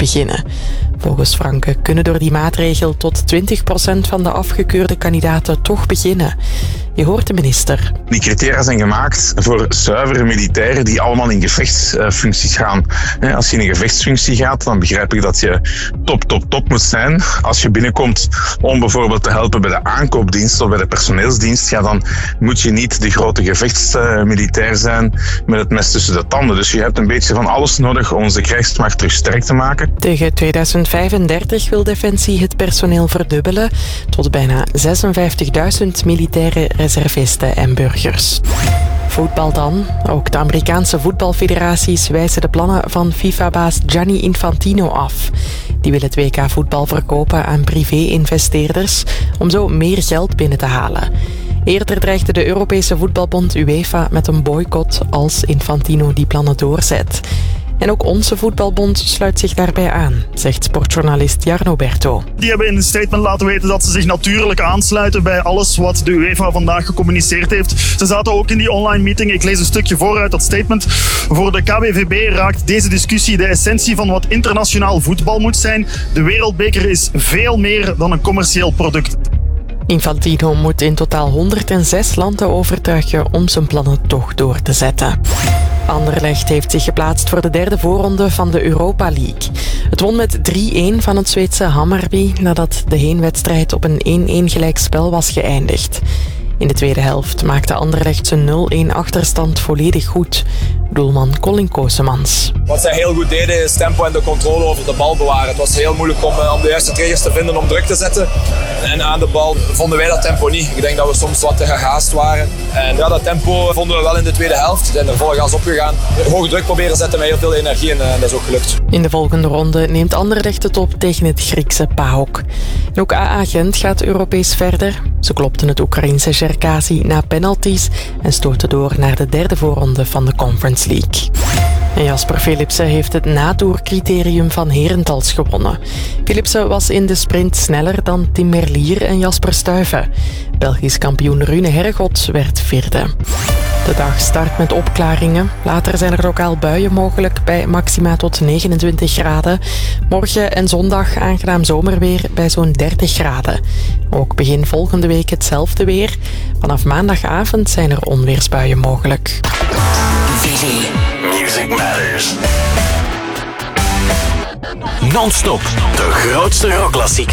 beginnen. Volgens Franke kunnen door die maatregel tot 20% van de afgekeurde kandidaten toch beginnen. Je hoort de minister. Die criteria zijn gemaakt voor zuivere militairen die allemaal in gevechtsfuncties gaan. Als je in een gevechtsfunctie gaat, dan begrijp ik dat je top moet zijn. Als je binnenkomt om bijvoorbeeld te helpen bij de aankoopdienst of bij de personeelsdienst, ja, dan moet je niet de grote gevechtsmilitair zijn met het mes tussen de tanden. Dus je hebt een beetje van alles nodig om onze krijgsmacht terug sterk te maken. Tegen 2035 wil Defensie het personeel verdubbelen tot bijna 56.000 militaire reservisten en burgers. Voetbal dan. Ook de Amerikaanse voetbalfederaties wijzen de plannen van FIFA-baas Gianni Infantino af. Die wil het WK voetbal verkopen aan privé-investeerders om zo meer geld binnen te halen. Eerder dreigde de Europese voetbalbond UEFA met een boycott als Infantino die plannen doorzet. En ook onze voetbalbond sluit zich daarbij aan, zegt sportjournalist Jarno Berto. Die hebben in een statement laten weten dat ze zich natuurlijk aansluiten bij alles wat de UEFA vandaag gecommuniceerd heeft. Ze zaten ook in die online meeting. Ik lees een stukje voor uit dat statement. Voor de KBVB raakt deze discussie de essentie van wat internationaal voetbal moet zijn. De wereldbeker is veel meer dan een commercieel product. Infantino moet in totaal 106 landen overtuigen om zijn plannen toch door te zetten. Anderlecht heeft zich geplaatst voor de derde voorronde van de Europa League. Het won met 3-1 van het Zweedse Hammarby nadat de heenwedstrijd op een 1-1 gelijkspel was geëindigd. In de tweede helft maakte Anderlecht zijn 0-1 achterstand volledig goed. Doelman Colin Koosemans. Wat zij heel goed deden is tempo en de controle over de bal bewaren. Het was heel moeilijk om de juiste triggers te vinden om druk te zetten. En aan de bal vonden wij dat tempo niet. Ik denk dat we soms wat te gehaast waren. En ja, dat tempo vonden we wel in de tweede helft. We zijn er volle gas opgegaan. Hoge druk proberen zetten met heel veel energie en dat is ook gelukt. In de volgende ronde neemt Anderlecht het op tegen het Griekse PAOK. En ook AA Gent gaat Europees verder. Ze klopten het Oekraïense Cherkasy na penalties en stoten door naar de derde voorronde van de Conference League. En Jasper Philipsen heeft het natoercriterium van Herentals gewonnen. Philipsen was in de sprint sneller dan Tim Merlier en Jasper Stuyven. Belgisch kampioen Rune Herregot werd vierde. De dag start met opklaringen. Later zijn er lokaal buien mogelijk bij maxima tot 29 graden. Morgen en zondag aangenaam zomerweer bij zo'n 30 graden. Ook begin volgende week hetzelfde weer. Vanaf maandagavond zijn er onweersbuien mogelijk. Visie. Music Matters. Non-stop de grootste rockklassiekers.